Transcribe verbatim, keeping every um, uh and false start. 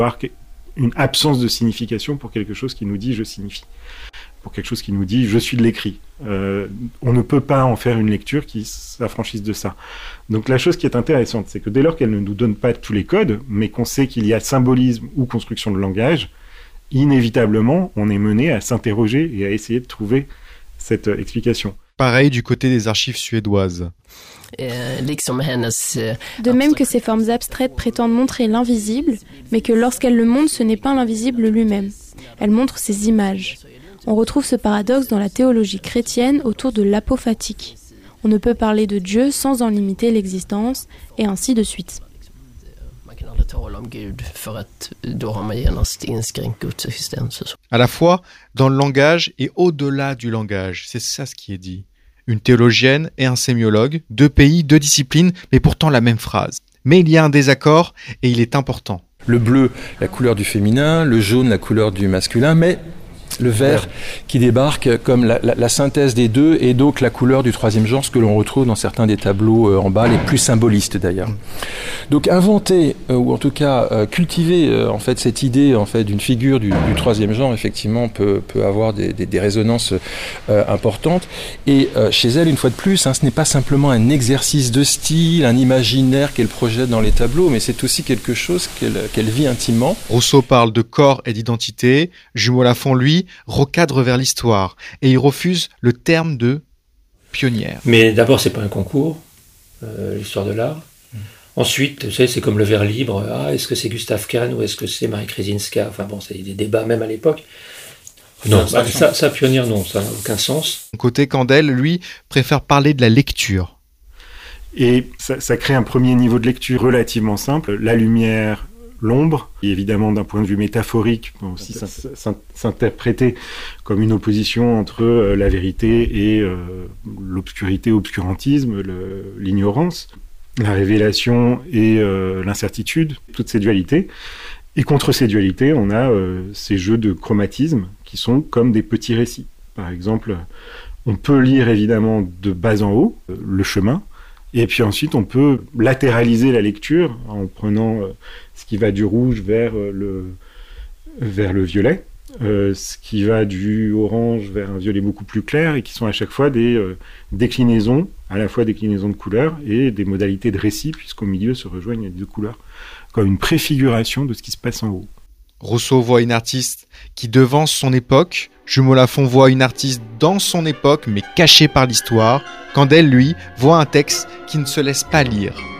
avoir une absence de signification pour quelque chose qui nous dit « je signifie », pour quelque chose qui nous dit « je suis de l'écrit ». Euh, on ne peut pas en faire une lecture qui s'affranchisse de ça. Donc la chose qui est intéressante, c'est que dès lors qu'elle ne nous donne pas tous les codes, mais qu'on sait qu'il y a symbolisme ou construction de langage, inévitablement, on est mené à s'interroger et à essayer de trouver cette euh, explication. Pareil du côté des archives suédoises. De même que ces formes abstraites prétendent montrer l'invisible, mais que lorsqu'elles le montrent, ce n'est pas l'invisible lui-même. Elles montrent ses images. On retrouve ce paradoxe dans la théologie chrétienne autour de l'apophatique. On ne peut parler de Dieu sans en limiter l'existence, et ainsi de suite. À la fois dans le langage et au-delà du langage, c'est ça ce qui est dit. Une théologienne et un sémiologue, deux pays, deux disciplines, mais pourtant la même phrase. Mais il y a un désaccord et il est important. Le bleu, la couleur du féminin, le jaune, la couleur du masculin, mais le vert qui débarque comme la, la, la synthèse des deux et donc la couleur du troisième genre, ce que l'on retrouve dans certains des tableaux euh, en bas, les plus symbolistes d'ailleurs. Donc inventer, euh, ou en tout cas euh, cultiver euh, en fait, cette idée en fait, d'une figure du, du troisième genre, effectivement, peut, peut avoir des, des, des résonances euh, importantes. Et euh, chez elle, une fois de plus, hein, ce n'est pas simplement un exercice de style, un imaginaire qu'elle projette dans les tableaux, mais c'est aussi quelque chose qu'elle, qu'elle vit intimement. Rousseau parle de corps et d'identité, Jumeau-Lafont, lui, recadre vers l'histoire et il refuse le terme de pionnière. Mais d'abord, c'est pas un concours, euh, l'histoire de l'art. Mmh. Ensuite, tu sais, c'est comme le vers libre. Ah, est-ce que c'est Gustave Kahn ou est-ce que c'est Marie Krzezinska? Enfin bon, c'est des débats même à l'époque. Non, ça, ça, ça, pionnière, non, ça n'a aucun sens. Côté Candel, lui, préfère parler de la lecture. Et ça, ça crée un premier niveau de lecture relativement simple. La lumière, l'ombre, et évidemment d'un point de vue métaphorique, peut aussi s'interpréter comme une opposition entre euh, la vérité et euh, l'obscurité, obscurantisme, le, l'ignorance, la révélation et euh, l'incertitude, toutes ces dualités. Et contre ces dualités, on a euh, ces jeux de chromatisme qui sont comme des petits récits. Par exemple, on peut lire évidemment de bas en haut euh, le chemin, et puis ensuite on peut latéraliser la lecture en prenant euh, ce qui va du rouge vers euh, le, vers le violet, euh, ce qui va du orange vers un violet beaucoup plus clair, et qui sont à chaque fois des euh, déclinaisons, à la fois déclinaisons de couleurs et des modalités de récit, puisqu'au milieu se rejoignent les deux couleurs, comme une préfiguration de ce qui se passe en haut. Rousseau voit une artiste qui devance son époque, Jumeau-Lafont voit une artiste dans son époque mais cachée par l'histoire, Candel, lui, voit un texte qui ne se laisse pas lire.